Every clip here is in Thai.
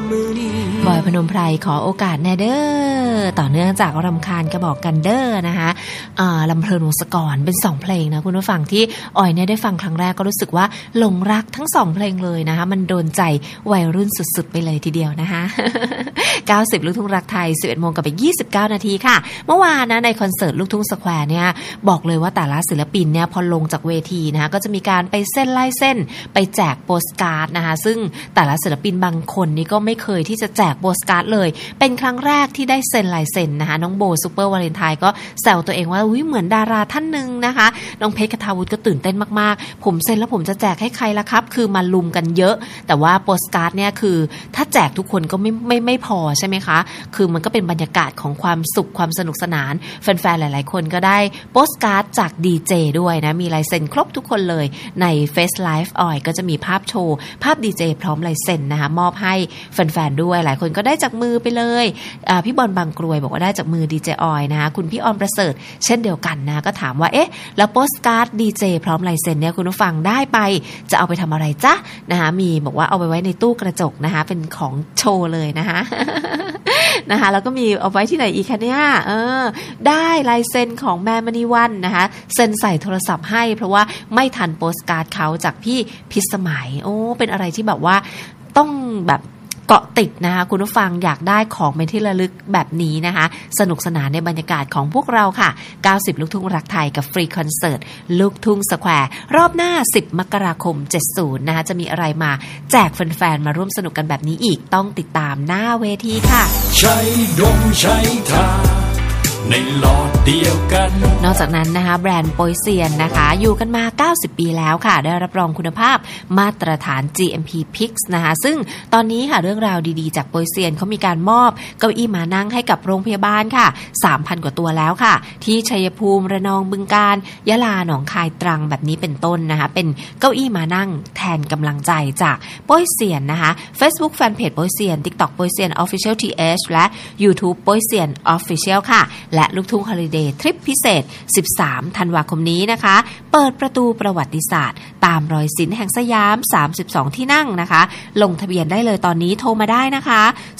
บอยพนมไพรขอโอกาสแน่เด้อต่อเนื่องจากรำคาญกระบอกกันเด้อนะคะลำเพลินวงศกรเป็น2เพลงนะคุณผู้ฟังที่ออยเนี่ยได้ฟังครั้งแรกก็รู้สึกว่าหลงรักทั้ง2เพลงเลยนะคะมันโดนใจวัยรุ่นสุดๆไปเลยทีเดียวนะคะ90ลูกทุ่งรักไทย 11:00 นกับอีก29 นาทีค่ะเมื่อวานนะในคอนเสิร์ตลูกทุ่งสแควร์เนี่ยบอกเลยว่าแต่ละศิลปินเนี่ยพอลงจากเวทีนะคะก็จะมีการไปเส้นไล่เส้นไปแจกโปสการ์ดนะคะซึ่งแต่ละศิลปินบางคนนี่ก็ไม่เคยที่จะแจกโปสการ์ดเลยเป็นครั้งแรกที่ได้เซ็นลายเซ็นนะคะน้องโบซุปเปอร์วาเลนไทน์ก็แซวตัวเองว่าอุ๊ยเหมือนดาราท่านนึงนะคะน้องเพชรคทาวุฒิก็ตื่นเต้นมากๆผมเซ็นแล้วผมจะแจกให้ใครล่ะครับคือมาลุมกันเยอะแต่ว่าโปสการ์ดเนี่ยคือถ้าแจกทุกคนก็ไม่พอใช่ไหมคะคือมันก็เป็นบรรยากาศของความสุขความสนุกสนานแฟนๆหลายๆคนก็ได้โปสการ์ดจากดีเจด้วยนะมีลายเซ็นครบทุกคนเลยใน Face Live Oil ก็จะมีภาพโชว์ภาพดีเจพร้อมลายเซ็นนะคะมอบให้แฟนๆด้วยหลายคนก็ได้จากมือไปเลยพี่บอลบางกรวยบอกว่าได้จากมือดีเจออยนะคะคุณพี่ออนประเสริฐเช่นเดียวกันนะก็ถามว่าเอ๊ะแล้วโปสการ์ดดีเจพร้อมลายเซ็นเนี่ยคุณผู้ฟังได้ไปจะเอาไปทำอะไรจ๊ะนะคะมีบอกว่าเอาไปไว้ในตู้กระจกนะคะเป็นของโชว์เลยนะคะนะคะแล้วก็มีเอาไว้ที่ไหนอีกคะเนี่ยได้ลายเซ็นของแม่มณีวันนะคะเซ็นใส่โทรศัพท์ให้เพราะว่าไม่ทันโปสการ์ดเขาจากพี่พิสมัยโอ้เป็นอะไรที่แบบว่าต้องแบบเกาะติดนะคะคุณผู้ฟังอยากได้ของเป็นที่ระลึกแบบนี้นะคะสนุกสนานในบรรยากาศของพวกเราค่ะ90ลูกทุ่งรักไทยกับฟรีคอนเสิร์ตลูกทุ่งสแควร์รอบหน้า10 มกราคม 70นะคะจะมีอะไรมาแจกแฟนๆมาร่วมสนุกกันแบบนี้อีกต้องติดตามหน้าเวทีค่ะใช้ดมใช้ทาในหลอดเดียวกันนอกจากนั้นนะคะแบรนด์โปยเซียนนะคะอยู่กันมา90ปีแล้วค่ะได้รับรองคุณภาพมาตรฐาน GMP PIX นะคะซึ่งตอนนี้ค่ะเรื่องราวดีๆจากโปยเซียนเขามีการมอบเก้าอี้มานั่งให้กับโรงพยาบาลค่ะ 3,000 กว่าตัวแล้วค่ะที่ชัยภูมิระนองบึงกาฬยะลาหนองคายตรังแบบนี้เป็นต้นนะคะเป็นเก้าอี้มานั่งแทนกำลังใจจากโปยเซียนนะคะ Facebook Fanpage โปยเซียน TikTok โปยเซียน Official TH และ YouTube โปยเซียน Official ค่ะและลูกทุ่งฮอลิเดย์ทริปพิเศษ13 ธันวาคมนี้นะคะเปิดประตูประวัติศาสตร์ตามรอยศิลป์แห่งสยาม32ที่นั่งนะคะลงทะเบียนได้เลยตอนนี้โทรมาได้นะคะ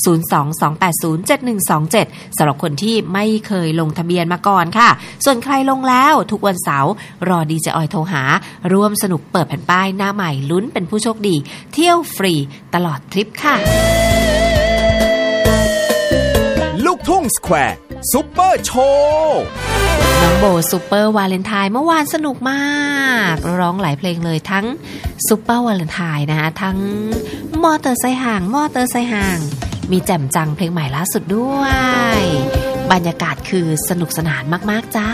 022807127สำหรับคนที่ไม่เคยลงทะเบียนมาก่อนค่ะส่วนใครลงแล้วทุกวันเสาร์รอดีเจออยโทรหาร่วมสนุกเปิดแผ่นป้ายหน้าใหม่ลุ้นเป็นผู้โชคดีเที่ยวฟรีตลอดทริปค่ะลูกทุ่งสแควร์ซุปเปอร์โชว์น้องโบซุปเปอร์วาเลนไทน์เมื่อวานสนุกมากร้องหลายเพลงเลยทั้งซุปเปอร์วาเลนไทน์นะคะทั้งมอเตอร์ไซค์ห่างมีแจ่มจังเพลงใหม่ล่าสุดด้วยบรรยากาศคือสนุกสนานมากๆจ้า